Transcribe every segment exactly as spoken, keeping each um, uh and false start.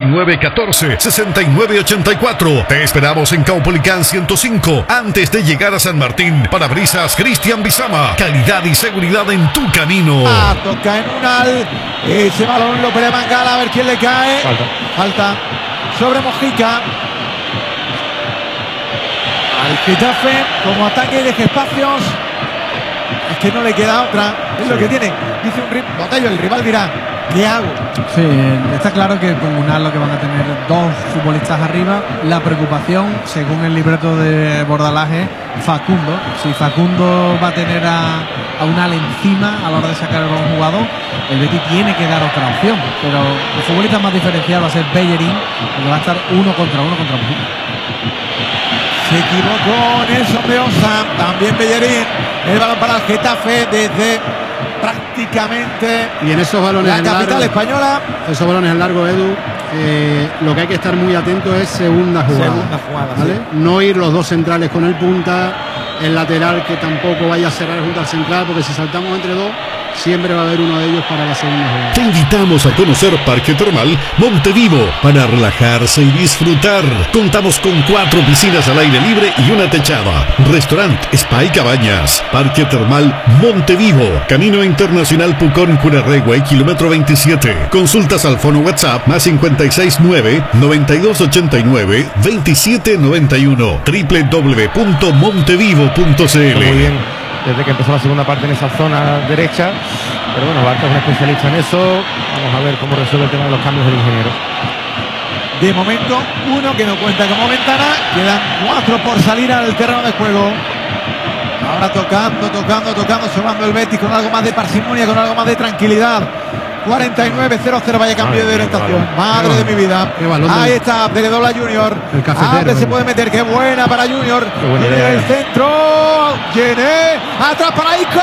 nueve uno cuatro, seis nueve ocho cuatro. Te esperamos en Caupolicán ciento cinco, antes de llegar a San Martín. Parabrisas Cristian Bizama. Calidad y seguridad en tu camino. Ah, toca en Unal. Ese balón lo pelea Mangala, a ver quién le cae. Falta. Falta sobre Mojica. Al Getafe, como ataque y deje espacios. Es que no le queda otra. Es sí. lo que tiene. Dice un Botello, el rival dirá: ¿qué hago? Sí, está claro que con Unal lo que van a tener dos futbolistas arriba. La preocupación, según el libreto de Bordalaje, Facundo. Si Facundo va a tener a, a Unal encima a la hora de sacar el balón jugado, el Betis tiene que dar otra opción. Pero el futbolista más diferenciado va a ser Bellerín, porque va a estar uno contra uno contra Mojica. Se equivocó Nelson de Osa, también Bellerín. El balón para el Getafe desde prácticamente y en esos balones la en capital largo, española. Esos balones en largo, Edu, eh, lo que hay que estar muy atento es segunda jugada. Segunda jugada, ¿vale? sí. No ir los dos centrales con el punta, el lateral que tampoco vaya a cerrar junto al central, porque si saltamos entre dos, siempre va a haber uno de ellos para la segunda jugada. Te invitamos a conocer Parque Termal Montevivo para relajarse y disfrutar. Contamos con cuatro piscinas al aire libre y una techada. Restaurante, spa y cabañas. Parque Termal Montevivo. Camino Internacional Pucón Curarregüe, kilómetro veintisiete. Consultas al fono WhatsApp más cincuenta y seis nueve, noventa y dos ochenta y nueve, veintisiete noventa y uno. doble u doble u doble u punto montevivo punto c l. Muy bien. Desde que empezó la segunda parte en esa zona derecha, pero bueno, Barca es un especialista en eso. Vamos a ver cómo resuelve el tema de los cambios del ingeniero. De momento, uno que no cuenta como ventana. Quedan cuatro por salir al terreno de juego. Ahora tocando, tocando, tocando, sobando el Betis con algo más de parsimonia, con algo más de tranquilidad. cuarenta y nueve cero cero, vaya cambio de orientación. Madre de mi vida. Ahí está, le dobla Junior. El cafetero. Se puede meter, qué buena para Junior. Buena en idea. el centro. Llené. Atrás para Isco.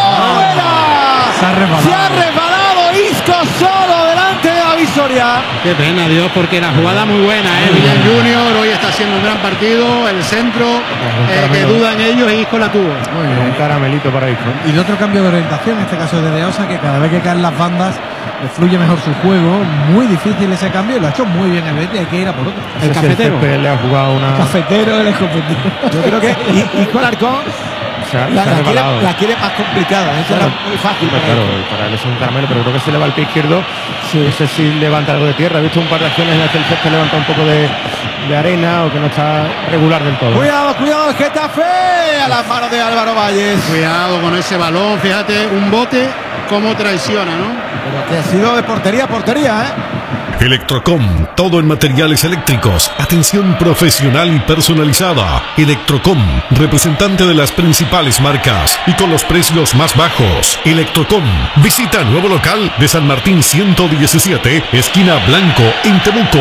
Se ha resbalado. Se ha resbalado Isco solo delante de la Visoria. Qué pena, Dios, porque la jugada muy buena, ¿eh? Villan Junior hoy está haciendo un gran partido. El centro, eh, que dudan ellos, y Isco la tuvo. Muy bien. Un caramelito para Isco. Y de otro cambio de orientación, en este caso de De Osa, que cada vez que caen las bandas le fluye mejor su juego. Muy difícil ese cambio y lo ha hecho muy bien el Betis. Hay que ir a por otro. El El cafetero. le ha jugado una. Cafetero, el escopetero. Yo creo que I- Isco Alarcón Se ha, la, se ha la, quiere, resbalado. la quiere más complicada. Esa Claro. era muy fácil. Pues para claro, él. para él es un caramelo, pero creo que se le va al pie izquierdo. No sé si levanta algo de tierra. He visto un par de acciones en las que el césped levanta un poco de, de arena, o que no está regular del todo. Cuidado, cuidado, el Getafe a las manos de Álvaro Valles. Cuidado con ese balón, fíjate, un bote cómo traiciona, ¿no? Pero que ha sido de portería a portería, ¿eh? Electrocom, todo en materiales eléctricos, atención profesional y personalizada. Electrocom, representante de las principales marcas y con los precios más bajos. Electrocom, visita nuevo local de San Martín ciento diecisiete, esquina Blanco, en Temuco.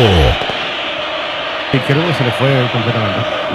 Y creo que se le fue completamente.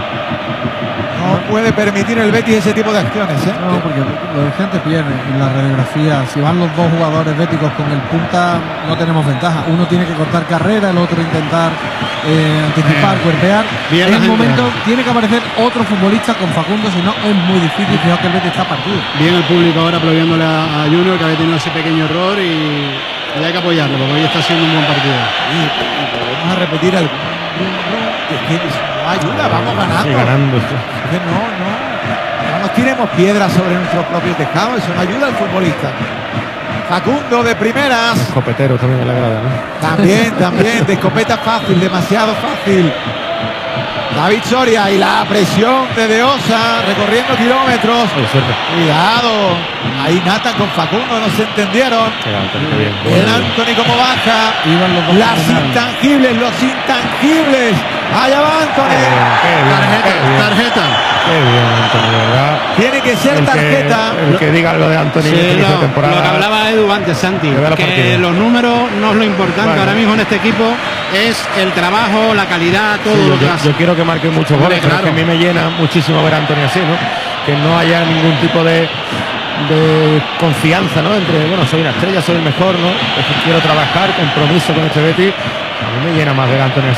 No puede permitir el Betis ese tipo de acciones, ¿eh? No, porque lo de gente pierde en la radiografía. Si van los dos jugadores béticos con el punta, no tenemos ventaja. Uno tiene que cortar carrera, el otro intentar eh, anticipar, Eh, cuerpear. bien En la el gente. momento tiene que aparecer otro futbolista con Facundo, si no es muy difícil. Fijaos que el Betis está partido. Bien el público ahora aplaudiéndole a, a Junior, que había tenido ese pequeño error, y, y hay que apoyarlo, porque hoy está haciendo un buen partido. Y, y volvemos a repetir el que no ayuda, vamos ganando. Sí, ganando. Que no, no. No nos tiremos piedras sobre nuestro propio tejado, eso no ayuda al futbolista. Facundo de primeras. Escopetero también en la grada, ¿no? También, también, de escopeta fácil, demasiado fácil. David Soria y la presión de De Osa recorriendo kilómetros. Oye, suerte. Cuidado. Ahí Nathan con Facundo no se entendieron. Qué Anthony, qué bien. El Anthony como baja. Iban los dos Las fenomenales. intangibles, los intangibles. Allá va Anthony. Qué bien, Tarjeta, qué bien. tarjeta. Qué bien, Anthony, de verdad. Tiene que ser El que, tarjeta. el que diga algo de Anthony Sí, en esta no, temporada. lo que hablaba Edu antes, Santi, Que vea los que partidos. los números no es lo importante Bueno. ahora mismo en este equipo, es el trabajo, la calidad, todo Sí, lo que yo, hace. yo quiero que marque muchos Hombre, goles, pero es claro. que a mí me llena muchísimo ver a Anthony así, ¿no? Que no haya ningún tipo de, de confianza, ¿no? Entre, bueno, soy una estrella, soy el mejor, ¿no? Es que quiero trabajar, compromiso con este Betis. A mí me llena más ver a Anthony así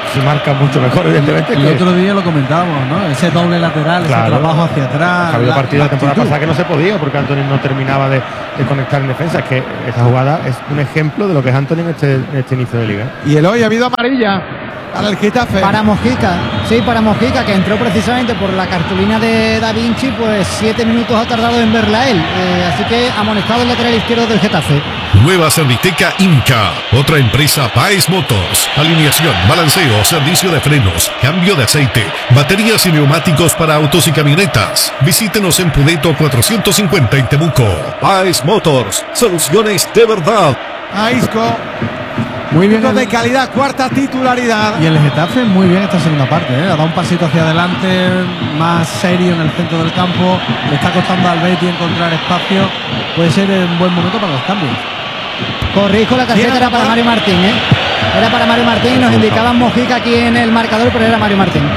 se marca mucho mejor, evidentemente. El que... otro día lo comentábamos, ¿no? Ese doble lateral, Claro. ese trabajo hacia atrás. Había la- partido la la temporada actitud. pasada que no se podía porque Anthony no terminaba de, de conectar en defensa. Es que esa jugada es un ejemplo de lo que es Anthony en este, en este inicio de liga. Y el hoy ha habido amarilla para el Getafe. Para Mojica, sí, para Mojica, que entró precisamente por la cartulina de Da Vinci, pues siete minutos ha tardado en verla él. Eh, así que amonestado el lateral izquierdo del Getafe. Nueva Serviteca Inca, otra empresa Paes Motors. Alineación, balanceo, servicio de frenos, cambio de aceite, baterías y neumáticos para autos y camionetas. Visítenos en Pudeto cuatrocientos cincuenta en Temuco. Paes Motors, soluciones de verdad. A Isco. Muy bien. Puntos el- de calidad, cuarta titularidad. Y el Getafe muy bien esta segunda parte, ¿eh? Ha dado un pasito hacia adelante, más serio en el centro del campo. Le está costando al Betis encontrar espacio. Puede ser un buen momento para los cambios. Corrijo, la tarjeta era para Mario Martín, ¿eh? Era para Mario Martín, nos indicaban Mojica aquí en el marcador, pero era Mario Martín.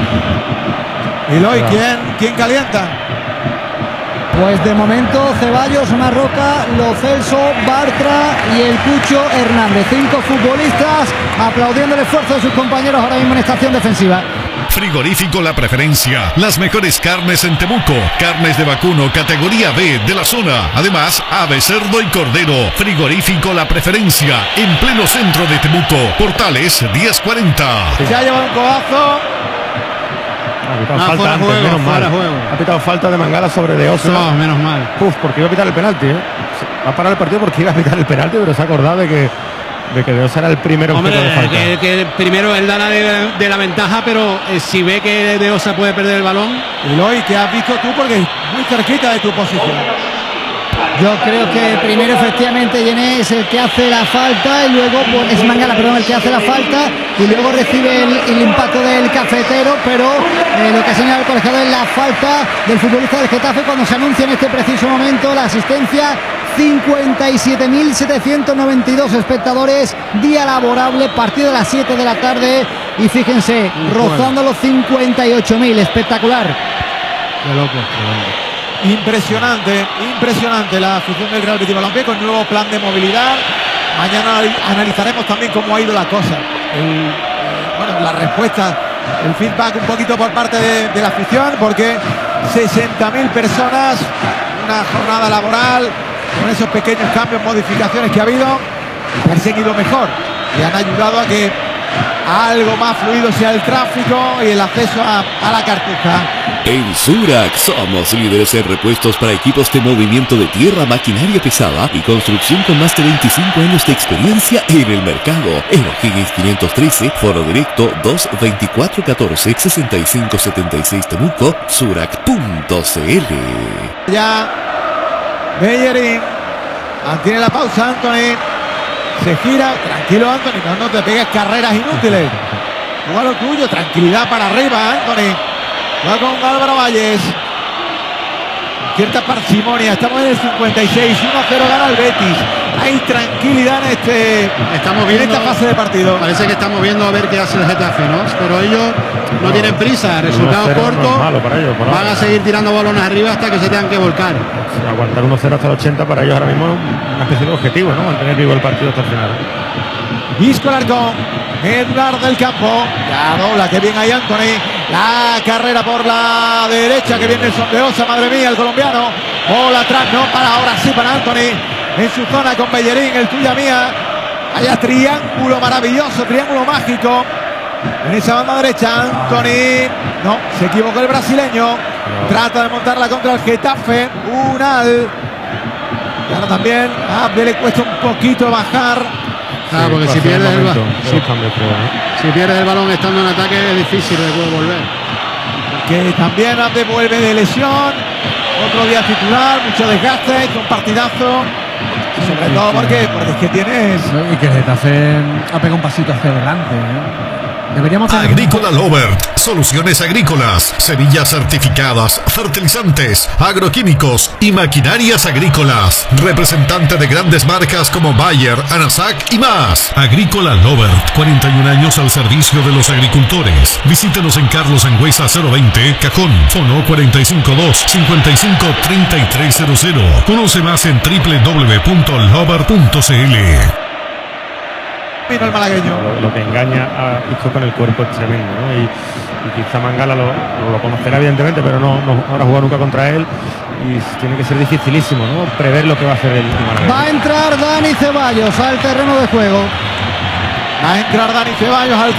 Y Loy, ¿quién, ¿quién calienta? Pues de momento Ceballos, Marroca, Lo Celso, Bartra y el Cucho Hernández. Cinco futbolistas aplaudiendo el esfuerzo de sus compañeros ahora mismo en esta acción defensiva. Frigorífico La Preferencia, las mejores carnes en Temuco, carnes de vacuno categoría B de la zona, además ave, cerdo y cordero. Frigorífico La Preferencia, en pleno centro de Temuco, Portales diez cuarenta. Se ha llevado un codazo. Ha pitado Ah, falta fuera antes, juego, menos mal. fuera juego. Ha pitado falta de Mangala sobre De Osa. No, menos mal. Uf, porque iba a pitar el penalti, ¿eh? Va a parar el partido porque iba a pitar el penalti, pero se ha acordado de que, de que De Osa era el primero en Hombre, de falta. que, que primero él da la de, de la ventaja, pero eh, si ve que De Osa puede perder el balón, Y Loy, ¿qué has visto tú? Porque es muy cerquita de tu posición. Yo creo que primero efectivamente Yené es el que hace la falta y luego pues, es Mangala, perdón, el que hace la falta y luego recibe el, el impacto del cafetero, pero eh, lo que ha señalado el colegiado es la falta del futbolista del Getafe cuando se anuncia en este preciso momento la asistencia. cincuenta y siete mil setecientos noventa y dos espectadores, día laborable, partido a las siete de la tarde y fíjense, rozando los cincuenta y ocho mil, espectacular. De loco. Impresionante, impresionante la afición del Real Betis Balompié con nuevo plan de movilidad. Mañana analizaremos también cómo ha ido la cosa. El, eh, bueno, la respuesta, el feedback un poquito por parte de, de la afición, porque sesenta mil personas, una jornada laboral con esos pequeños cambios, modificaciones que ha habido, han seguido mejor y han ayudado a que algo más fluido sea el tráfico y el acceso a, a la Cartuja. En Surac somos líderes en repuestos para equipos de movimiento de tierra, maquinaria pesada y construcción con más de veinticinco años de experiencia en el mercado. En O'Higgins quinientos trece, Foro Directo dos veinticuatro catorce sesenta y cinco setenta y seis Temuco, surac punto c l. Ya Bellerín mantiene la pausa. Anthony se gira, tranquilo Anthony, no, no te pegues carreras inútiles, juega lo tuyo, tranquilidad para arriba Anthony, va con Álvaro Valles, cierta parsimonia, estamos en el cincuenta y seis, uno a cero gana el Betis, hay tranquilidad en este Estamos en viendo, esta fase de partido. parece que estamos viendo a ver qué hace el Getafe, ¿no? Pero ellos no tienen prisa, resultado uno cero corto, no es malo para ellos, por van ahora. a seguir tirando balones arriba hasta que se tengan que volcar. Aguantar uno cero hasta el ochenta para ellos ahora mismo es una especie de objetivo, ¿no? Mantener vivo el partido hasta el final. Visco Larcón, Edgar del campo, ya dobla, que bien hay Anthony, la carrera por la derecha, que viene el sondeosa, madre mía, el colombiano, bola atrás, no para, ahora sí para Anthony, en su zona con Bellerín, el tuya mía, vaya triángulo maravilloso, triángulo mágico, en esa banda derecha, Anthony, no, se equivocó el brasileño, trata de montarla contra el Getafe, Unal, y ahora también a Abde le cuesta un poquito bajar. Claro, Sí, porque va a si ser el pierdes el, ba- momento de si, los cambios, creo, ¿no? si pierdes el balón estando en ataque es difícil de poder volver. Que también Abde vuelve de lesión, otro día titular, mucho desgaste, un partidazo, y sobre todo porque, porque es que tienes Y que el Getafe ha pegado un pasito hacia adelante, ¿eh? Deberíamos tener- Agrícola Lovert, soluciones agrícolas, semillas certificadas, fertilizantes, agroquímicos y maquinarias agrícolas. Representante de grandes marcas como Bayer, Anasac y más. Agrícola Lovert, cuarenta y un años al servicio de los agricultores. Visítenos en Carlos Angüesa cero veinte, Cajón, fono cuatro cinco dos, cinco cinco tres tres cero cero. Conoce más en doble u doble u doble u punto lovert punto c l. vino el malagueño. Lo, lo que engaña a Isco con el cuerpo es tremendo, ¿no? Y, y quizá Mangala lo, lo, lo conocerá evidentemente, pero no, no, no habrá jugado nunca contra él. Y tiene que ser dificilísimo, ¿no? Prever lo que va a hacer el, el malagueño. Va a entrar Dani Ceballos al terreno de juego. Va a entrar Dani Ceballos al